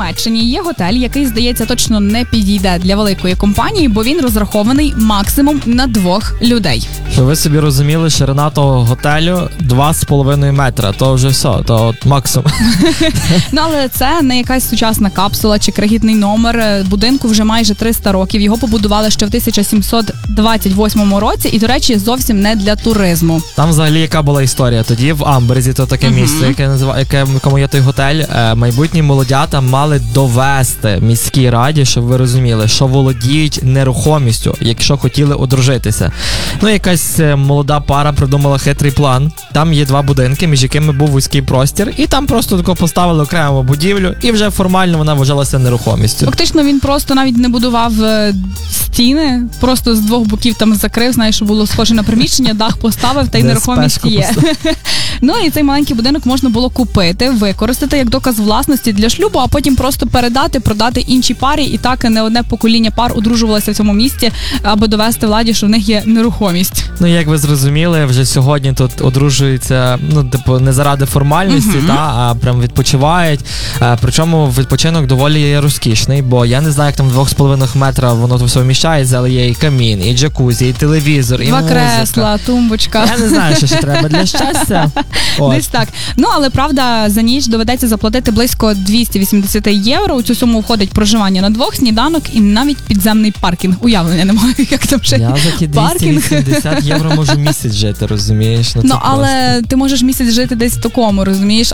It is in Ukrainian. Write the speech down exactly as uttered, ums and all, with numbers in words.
Німеччині є готель, який, здається, точно не підійде для великої компанії, бо він розрахований максимум на двох людей. Щоб ви собі розуміли, ширина того готелю два з половиною метра. То вже все, то от максимум. Ну, але це не якась сучасна капсула чи крихітний номер. Будинку вже майже триста років. Його побудували ще в тисяча сімсот двадцять восьмому році і, до речі, зовсім не для туризму. Там взагалі яка була історія? Тоді в Амберзі, то таке Мгм. місце, яке називає, яке в якому є той готель, е, майбутні молодята мали довести міській раді, щоб ви розуміли, що володіють нерухомістю, якщо хотіли одружитися. Ну, якась е, молода пара придумала хитрий план. Там є два будинки, між якими був вузький простір, і там просто тако поставили окрему будівлю, і вже формально вона вважалася нерухомістю. Фактично він просто навіть не будував е, стіни, просто з двох боків там закрив, знаєш, що було схоже на приміщення, дах поставив, та й Де нерухомість спешку є. Ну і цей маленький будинок можна було купити, використати як доказ власності для шлюбу, а потім просто передати, продати іншій парі, і так не одне покоління пар одружувалося в цьому місті, аби довести владі, що в них є нерухомість. Ну, як ви зрозуміли, вже сьогодні тут одружуються, ну, типу, не заради формальності, Мгм. та, а прям відпочивають. Е, причому відпочинок доволі є розкішний, бо я не знаю, як там двох з половиною метра воно то все вміщається, але є і камін, і джакузі, і телевізор, і Два музика. кресла, тумбочка. Я не знаю, що ще треба для щастя. От. Десь так. Ну, але правда, за ніч доведеться заплатити близько двісті вісімдесят євро. У цю суму входить проживання на двох, сніданок і навіть підземний паркінг. Уявлення немає, як там ще Я за ті двісті паркінг. вісімдесят євро можу місяць жити, розумієш? Ну, це Ну, але просто. ти можеш місяць жити десь в такому, розумієш?